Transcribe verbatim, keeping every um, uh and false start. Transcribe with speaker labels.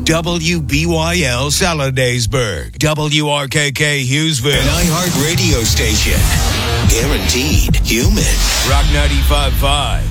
Speaker 1: W B Y L Saladaysburg, W R K K Hughesville, an iHeart radio station. Guaranteed human. Rock ninety-five point five.